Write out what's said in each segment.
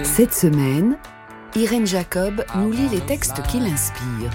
Cette semaine, Irène Jacob nous lit les textes qui l'inspirent.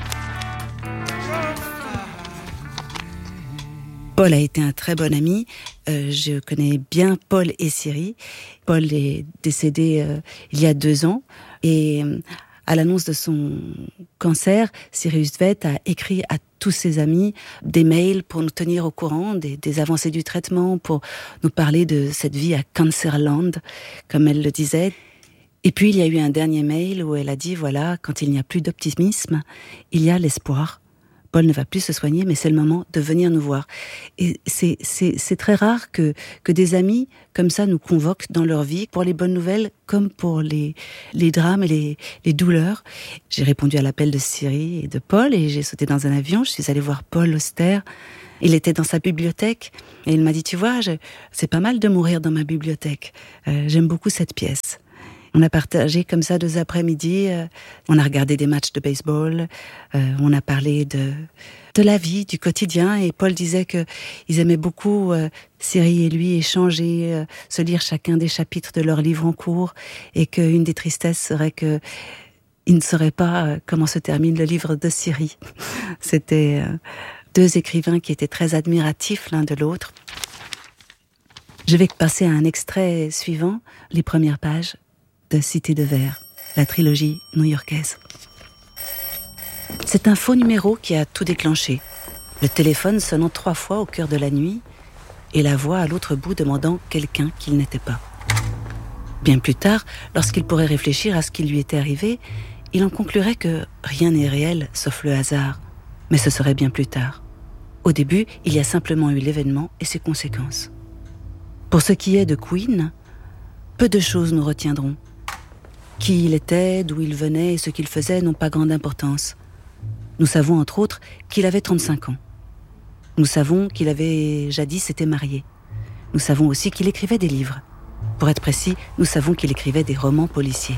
Paul a été un très bon ami. Je connais bien Paul et Siri. Paul est décédé il y a 2 ans. Et à l'annonce de son cancer, Sirius Vet a écrit à tous ses amis des mails pour nous tenir au courant des avancées du traitement, pour nous parler de cette vie à Cancerland, comme elle le disait. Et puis il y a eu un dernier mail où elle a dit, voilà, quand il n'y a plus d'optimisme, il y a l'espoir. Paul ne va plus se soigner, mais c'est le moment de venir nous voir. Et c'est très rare que des amis comme ça nous convoquent dans leur vie, pour les bonnes nouvelles comme pour les drames et les douleurs. J'ai répondu à l'appel de Siri et de Paul et j'ai sauté dans un avion. Je suis allée voir Paul Auster. Il était dans sa bibliothèque et il m'a dit, tu vois, c'est pas mal de mourir dans ma bibliothèque. J'aime beaucoup cette pièce. On a partagé comme ça 2 après-midi, on a regardé des matchs de baseball, on a parlé de la vie, du quotidien, et Paul disait qu'ils aimaient beaucoup, Siri et lui, échanger, se lire chacun des chapitres de leur livre en cours, et qu'une des tristesses serait qu'ils ne sauraient pas comment se termine le livre de Siri. C'était 2 écrivains qui étaient très admiratifs l'un de l'autre. Je vais passer à un extrait suivant, les premières pages de Cité de Verre, la trilogie new-yorkaise. C'est un faux numéro qui a tout déclenché. Le téléphone sonnant 3 fois au cœur de la nuit et la voix à l'autre bout demandant quelqu'un qu'il n'était pas. Bien plus tard, lorsqu'il pourrait réfléchir à ce qui lui était arrivé, il en conclurait que rien n'est réel sauf le hasard. Mais ce serait bien plus tard. Au début, il y a simplement eu l'événement et ses conséquences. Pour ce qui est de Queen, peu de choses nous retiendront. Qui il était, d'où il venait et ce qu'il faisait n'ont pas grande importance. Nous savons entre autres qu'il avait 35 ans. Nous savons qu'il avait jadis été marié. Nous savons aussi qu'il écrivait des livres. Pour être précis, nous savons qu'il écrivait des romans policiers.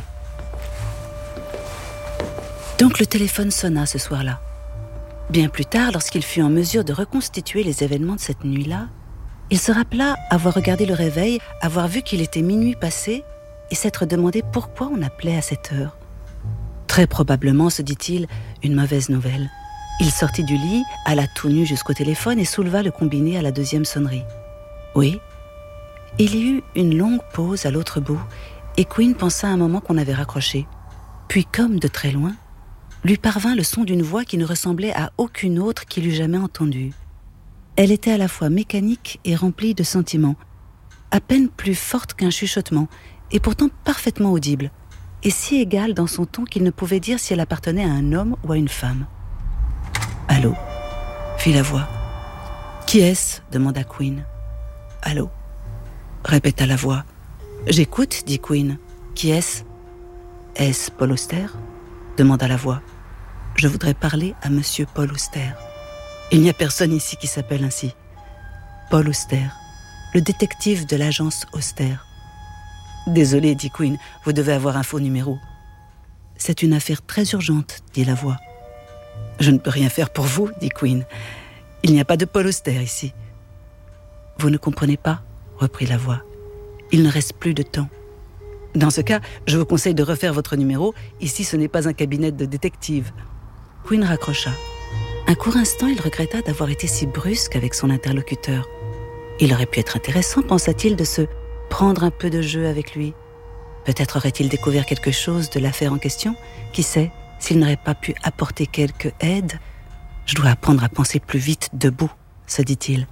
Donc le téléphone sonna ce soir-là. Bien plus tard, lorsqu'il fut en mesure de reconstituer les événements de cette nuit-là, il se rappela avoir regardé le réveil, avoir vu qu'il était minuit passé et s'être demandé pourquoi on appelait à cette heure. Très probablement, se dit-il, une mauvaise nouvelle. Il sortit du lit, alla tout nu jusqu'au téléphone et souleva le combiné à la 2e sonnerie. Oui, il y eut une longue pause à l'autre bout et Queen pensa un moment qu'on avait raccroché. Puis, comme de très loin, lui parvint le son d'une voix qui ne ressemblait à aucune autre qu'il eût jamais entendue. Elle était à la fois mécanique et remplie de sentiments, à peine plus forte qu'un chuchotement, et pourtant parfaitement audible, et si égale dans son ton qu'il ne pouvait dire si elle appartenait à un homme ou à une femme. « Allô ?» fit la voix. « Qui est-ce » demanda Queen. « Allô ?» répéta la voix. « J'écoute » dit Queen. « Qui est-ce » ? « Est-ce Paul Auster » demanda la voix. « Je voudrais parler à monsieur Paul Auster. » Il n'y a personne ici qui s'appelle ainsi. Paul Auster, le détective de l'agence Auster. Désolé, dit Queen, vous devez avoir un faux numéro. C'est une affaire très urgente, dit la voix. Je ne peux rien faire pour vous, dit Queen. Il n'y a pas de Paul Auster ici. Vous ne comprenez pas, reprit la voix. Il ne reste plus de temps. Dans ce cas, je vous conseille de refaire votre numéro. Ici, ce n'est pas un cabinet de détective. Queen raccrocha. Un court instant, il regretta d'avoir été si brusque avec son interlocuteur. Il aurait pu être intéressant, pensa-t-il, de se prendre un peu de jeu avec lui. Peut-être aurait-il découvert quelque chose de l'affaire en question. Qui sait, s'il n'aurait pas pu apporter quelque aide. Je dois apprendre à penser plus vite debout, se dit-il.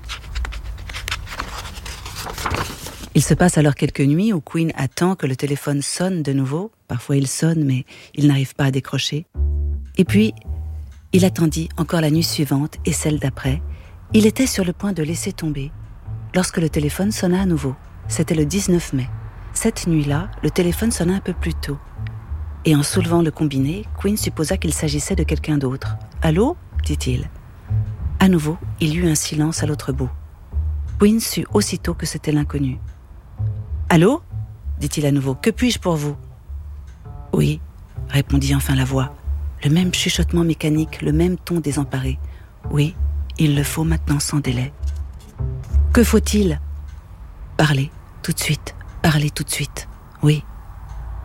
Il se passe alors quelques nuits où Queen attend que le téléphone sonne de nouveau. Parfois il sonne, mais il n'arrive pas à décrocher. Et puis, il attendit encore la nuit suivante et celle d'après. Il était sur le point de laisser tomber lorsque le téléphone sonna à nouveau. C'était le 19 mai. Cette nuit-là, le téléphone sonna un peu plus tôt. Et en soulevant le combiné, Queen supposa qu'il s'agissait de quelqu'un d'autre. « Allô ?» dit-il. À nouveau, il y eut un silence à l'autre bout. Queen sut aussitôt que c'était l'inconnu. « Allô ?» dit-il à nouveau. « Que puis-je pour vous ?» « Oui » répondit enfin la voix. Le même chuchotement mécanique, le même ton désemparé. « Oui, il le faut maintenant sans délai. »« Que faut-il ?»« Parler, tout de suite. Parler tout de suite. Oui. »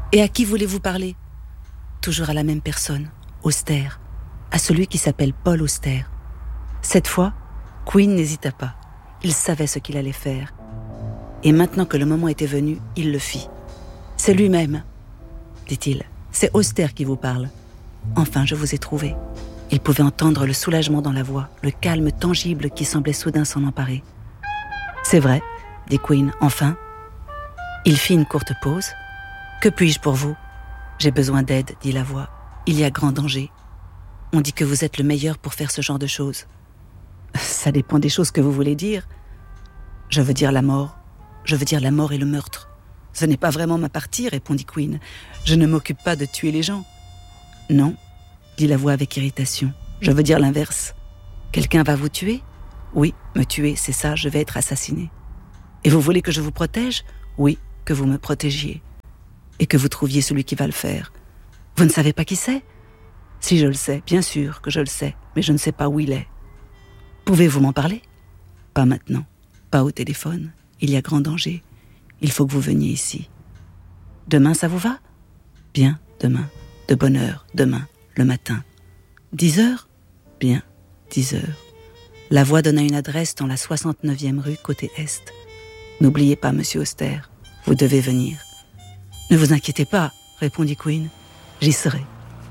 Et à qui voulez-vous parler ? Toujours à la même personne, Auster, à celui qui s'appelle Paul Auster. Cette fois, Quinn n'hésita pas. Il savait ce qu'il allait faire. Et maintenant que le moment était venu, il le fit. « C'est lui-même, dit-il. C'est Auster qui vous parle. Enfin, je vous ai trouvé. » Il pouvait entendre le soulagement dans la voix, le calme tangible qui semblait soudain s'en emparer. « C'est vrai, dit Quinn, enfin. » Il fit une courte pause. « Que puis-je pour vous ? » « J'ai besoin d'aide, dit la voix. Il y a grand danger. On dit que vous êtes le meilleur pour faire ce genre de choses. Ça dépend des choses que vous voulez dire. Je veux dire la mort. Je veux dire la mort et le meurtre. Ce n'est pas vraiment ma partie, répondit Quinn. Je ne m'occupe pas de tuer les gens. Non, dit la voix avec irritation. Je veux dire l'inverse. Quelqu'un va vous tuer ? Oui, me tuer, c'est ça, je vais être assassiné. Et vous voulez que je vous protège ? Oui, que vous me protégiez. Et que vous trouviez celui qui va le faire. Vous ne savez pas qui c'est ? Si je le sais, bien sûr que je le sais, mais je ne sais pas où il est. Pouvez-vous m'en parler ? Pas maintenant, pas au téléphone. Il y a grand danger. Il faut que vous veniez ici. Demain, ça vous va ? Bien, demain. De bonne heure, demain, le matin. 10 heures ? Bien, 10 heures. La voix donna une adresse dans la 69e rue, côté Est. N'oubliez pas, monsieur Auster, vous devez venir. Ne vous inquiétez pas, répondit Quinn. J'y serai.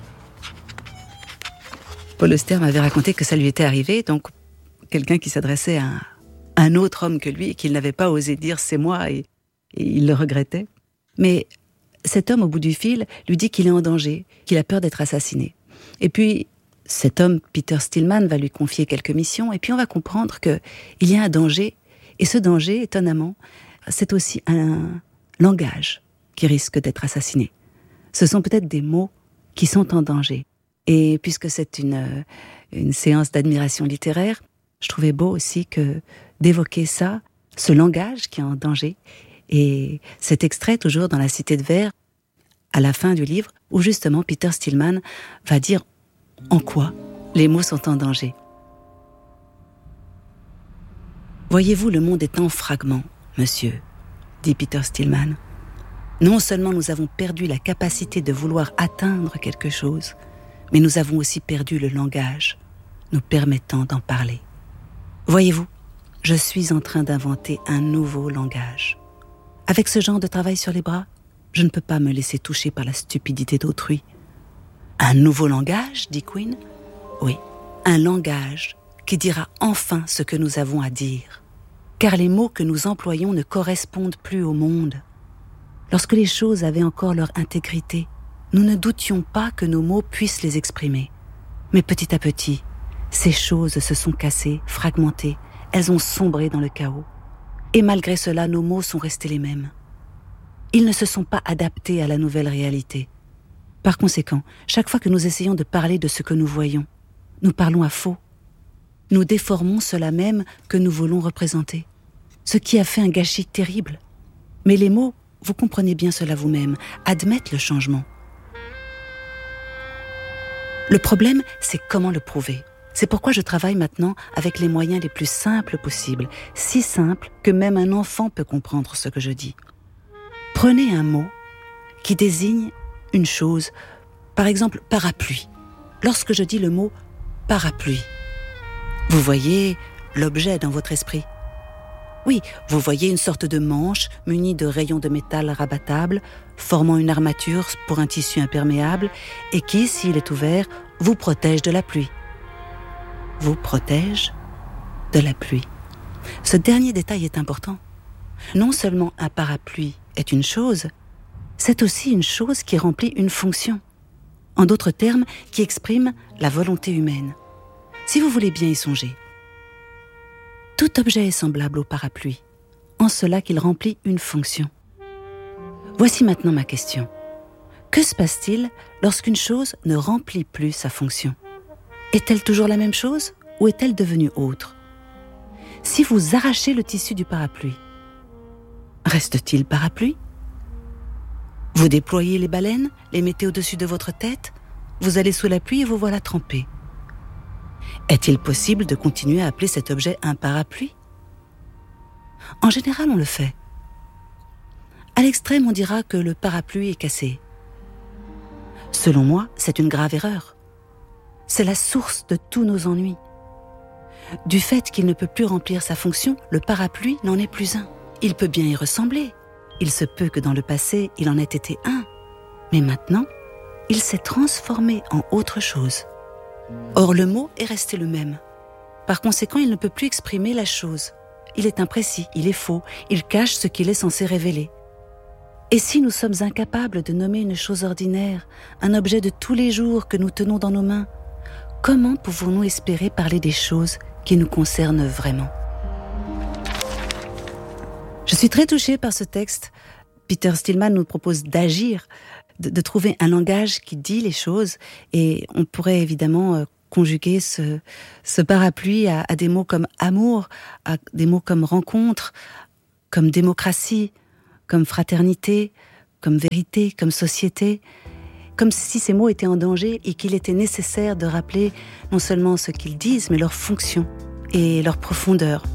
Paul Auster m'avait raconté que ça lui était arrivé, donc quelqu'un qui s'adressait à un autre homme que lui et qu'il n'avait pas osé dire « c'est moi » et il le regrettait. Mais cet homme, au bout du fil, lui dit qu'il est en danger, qu'il a peur d'être assassiné. Et puis, cet homme, Peter Stillman, va lui confier quelques missions et puis on va comprendre qu'il y a un danger. Et ce danger, étonnamment, c'est aussi un langage qui risque d'être assassiné. Ce sont peut-être des mots qui sont en danger. Et puisque c'est une séance d'admiration littéraire, je trouvais beau aussi d'évoquer ça, ce langage qui est en danger. Et cet extrait, toujours dans La Cité de Verre, à la fin du livre, où justement Peter Stillman va dire en quoi les mots sont en danger. Voyez-vous, le monde est en fragments, monsieur, dit Peter Stillman. Non seulement nous avons perdu la capacité de vouloir atteindre quelque chose, mais nous avons aussi perdu le langage, nous permettant d'en parler. Voyez-vous, je suis en train d'inventer un nouveau langage. Avec ce genre de travail sur les bras, je ne peux pas me laisser toucher par la stupidité d'autrui. Un nouveau langage, dit Quinn ? Oui, un langage qui dira enfin ce que nous avons à dire. Car les mots que nous employons ne correspondent plus au monde. Lorsque les choses avaient encore leur intégrité, nous ne doutions pas que nos mots puissent les exprimer. Mais petit à petit, ces choses se sont cassées, fragmentées, elles ont sombré dans le chaos. Et malgré cela, nos mots sont restés les mêmes. Ils ne se sont pas adaptés à la nouvelle réalité. Par conséquent, chaque fois que nous essayons de parler de ce que nous voyons, nous parlons à faux. Nous déformons cela même que nous voulons représenter. Ce qui a fait un gâchis terrible. Mais les mots, vous comprenez bien cela vous-même, admettent le changement. Le problème, c'est comment le prouver. C'est pourquoi je travaille maintenant avec les moyens les plus simples possibles, si simples que même un enfant peut comprendre ce que je dis. Prenez un mot qui désigne une chose, par exemple parapluie. Lorsque je dis le mot parapluie, vous voyez l'objet dans votre esprit. Oui, vous voyez une sorte de manche munie de rayons de métal rabattables, formant une armature pour un tissu imperméable et qui, s'il est ouvert, vous protège de la pluie. Vous protège de la pluie. Ce dernier détail est important. Non seulement un parapluie est une chose, c'est aussi une chose qui remplit une fonction. En d'autres termes, qui exprime la volonté humaine. Si vous voulez bien y songer, tout objet est semblable au parapluie, en cela qu'il remplit une fonction. Voici maintenant ma question. Que se passe-t-il lorsqu'une chose ne remplit plus sa fonction ? Est-elle toujours la même chose ou est-elle devenue autre ? Si vous arrachez le tissu du parapluie, reste-t-il parapluie ? Vous déployez les baleines, les mettez au-dessus de votre tête, vous allez sous la pluie et vous voilà trempé. Est-il possible de continuer à appeler cet objet un parapluie ? En général, on le fait. À l'extrême, on dira que le parapluie est cassé. Selon moi, c'est une grave erreur. C'est la source de tous nos ennuis. Du fait qu'il ne peut plus remplir sa fonction, le parapluie n'en est plus un. Il peut bien y ressembler. Il se peut que dans le passé, il en ait été un. Mais maintenant, il s'est transformé en autre chose. Or, le mot est resté le même. Par conséquent, il ne peut plus exprimer la chose. Il est imprécis, il est faux, il cache ce qu'il est censé révéler. Et si nous sommes incapables de nommer une chose ordinaire, un objet de tous les jours que nous tenons dans nos mains, comment pouvons-nous espérer parler des choses qui nous concernent vraiment ? Je suis très touchée par ce texte. Peter Stillman nous propose d'agir, de trouver un langage qui dit les choses, et on pourrait évidemment conjuguer ce parapluie à des mots comme amour, à des mots comme rencontre, comme démocratie, comme fraternité, comme vérité, comme société, comme si ces mots étaient en danger et qu'il était nécessaire de rappeler non seulement ce qu'ils disent, mais leur fonction et leur profondeur.